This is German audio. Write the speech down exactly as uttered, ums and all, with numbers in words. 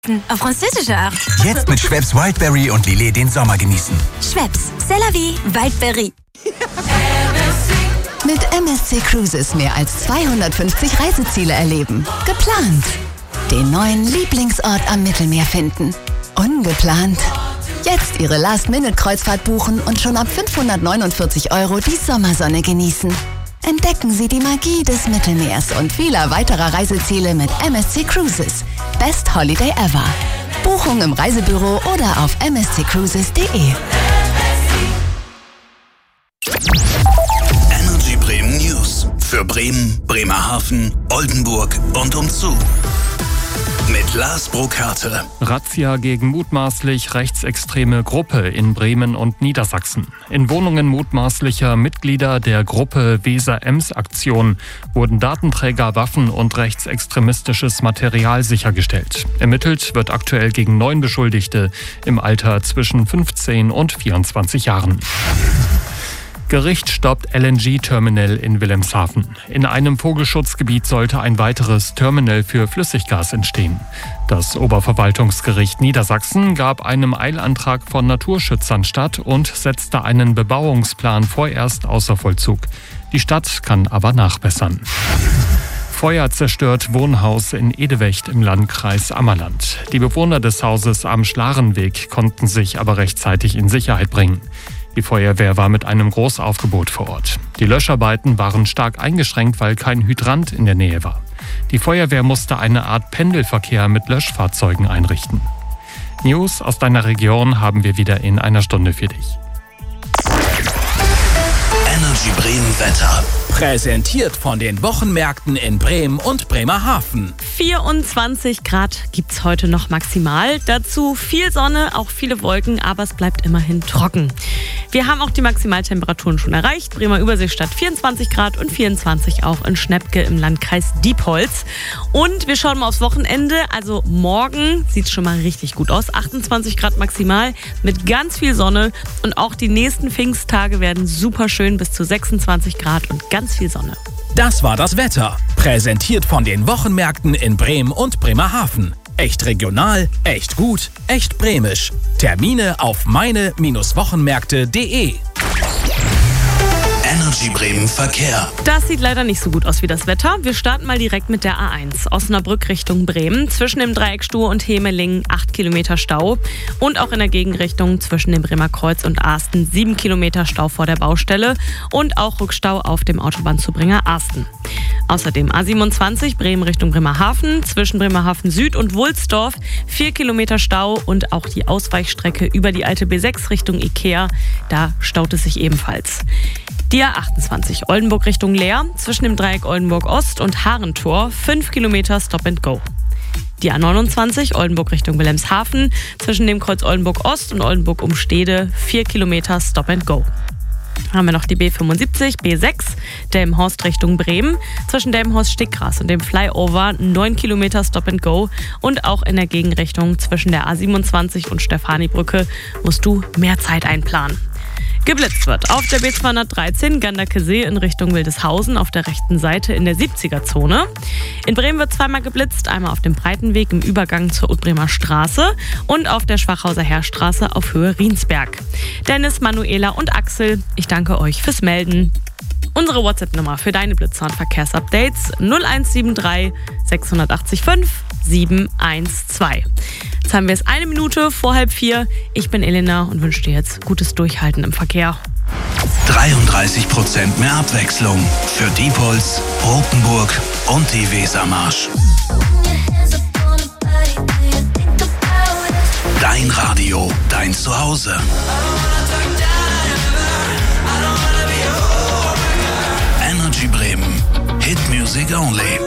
Auf französische Art. Jetzt mit Schweppes Wildberry und Lillet den Sommer genießen. Schweppes, c'est la vie, Wildberry. Mit M S C Cruises mehr als zweihundertfünfzig Reiseziele erleben. Geplant. Den neuen Lieblingsort am Mittelmeer finden. Ungeplant. Jetzt Ihre Last-Minute-Kreuzfahrt buchen und schon ab fünfhundertneunundvierzig Euro die Sommersonne genießen. Entdecken Sie die Magie des Mittelmeers und vieler weiterer Reiseziele mit M S C Cruises. Best Holiday ever. Buchung im Reisebüro oder auf m s c cruises punkt d e. Energy Bremen News. Für Bremen, Bremerhaven, Oldenburg und umzu. Mit Lars Burkhardt. Razzia gegen mutmaßlich rechtsextreme Gruppe in Bremen und Niedersachsen. In Wohnungen mutmaßlicher Mitglieder der Gruppe Weser-Ems-Aktion wurden Datenträger, Waffen und rechtsextremistisches Material sichergestellt. Ermittelt wird aktuell gegen neun Beschuldigte im Alter zwischen fünfzehn und vierundzwanzig Jahren. Gericht stoppt L N G-Terminal in Wilhelmshaven. In einem Vogelschutzgebiet sollte ein weiteres Terminal für Flüssiggas entstehen. Das Oberverwaltungsgericht Niedersachsen gab einem Eilantrag von Naturschützern statt und setzte einen Bebauungsplan vorerst außer Vollzug. Die Stadt kann aber nachbessern. Feuer zerstört Wohnhaus in Edewecht im Landkreis Ammerland. Die Bewohner des Hauses am Schlarenweg konnten sich aber rechtzeitig in Sicherheit bringen. Die Feuerwehr war mit einem Großaufgebot vor Ort. Die Löscharbeiten waren stark eingeschränkt, weil kein Hydrant in der Nähe war. Die Feuerwehr musste eine Art Pendelverkehr mit Löschfahrzeugen einrichten. News aus deiner Region haben wir wieder in einer Stunde für dich. Energy Bremen Wetter. Präsentiert von den Wochenmärkten in Bremen und Bremerhaven. vierundzwanzig Grad gibt's heute noch maximal. Dazu viel Sonne, auch viele Wolken, aber es bleibt immerhin trocken. Wir haben auch die Maximaltemperaturen schon erreicht. Bremer Überseestadt vierundzwanzig Grad und vierundzwanzig auch in Schnepke im Landkreis Diepholz. Und wir schauen mal aufs Wochenende. Also morgen sieht es schon mal richtig gut aus. achtundzwanzig Grad maximal mit ganz viel Sonne. Und auch die nächsten Pfingsttage werden super schön, bis zu sechsundzwanzig Grad und ganz viel Sonne. Das war das Wetter. Präsentiert von den Wochenmärkten in Bremen und Bremerhaven. Echt regional, echt gut, echt bremisch. Termine auf meine Wochenmärkte punkt de. Energy Bremen Verkehr. Das sieht leider nicht so gut aus wie das Wetter. Wir starten mal direkt mit der A eins. Osnabrück Richtung Bremen. Zwischen dem Dreieck Stuhr und Hemeling acht Kilometer Stau. Und auch in der Gegenrichtung zwischen dem Bremer Kreuz und Arsten sieben Kilometer Stau vor der Baustelle. Und auch Rückstau auf dem Autobahnzubringer Arsten. Außerdem A siebenundzwanzig Bremen Richtung Bremerhaven. Zwischen Bremerhaven Süd und Wulsdorf vier Kilometer Stau. Und auch die Ausweichstrecke über die alte B sechs Richtung Ikea. Da staut es sich ebenfalls. Die A achtundzwanzig Oldenburg Richtung Leer, zwischen dem Dreieck Oldenburg Ost und Harentor fünf Kilometer Stop and Go. Die A neunundzwanzig Oldenburg Richtung Wilhelmshaven, zwischen dem Kreuz Oldenburg Ost und Oldenburg Umstede vier Kilometer Stop and Go. Haben wir noch die B fünfundsiebzig, B sechs, Delmenhorst Richtung Bremen, zwischen Delmenhorst Stickgras und dem Flyover neun Kilometer Stop and Go. Und auch in der Gegenrichtung zwischen der A siebenundzwanzig und Stefanibrücke musst du mehr Zeit einplanen. Geblitzt wird auf der B zweihundertdreizehn Ganderkesee in Richtung Wildeshausen auf der rechten Seite in der siebziger-Zone. In Bremen wird zweimal geblitzt, einmal auf dem Breitenweg im Übergang zur Utbremer Straße und auf der Schwachhauser Heerstraße auf Höhe Riensberg. Dennis, Manuela und Axel, ich danke euch fürs Melden. Unsere WhatsApp-Nummer für deine Blitzer- und Verkehrsupdates null eins sieben drei sechs acht fünf sieben eins zwei. Jetzt haben wir es eine Minute vor halb vier. Ich bin Elena und wünsche dir jetzt gutes Durchhalten im Verkehr. dreiunddreißig Prozent mehr Abwechslung für Diepholz, Rotenburg und die Wesermarsch. Dein Radio, dein Zuhause. Energy Bremen. Hit Music Only.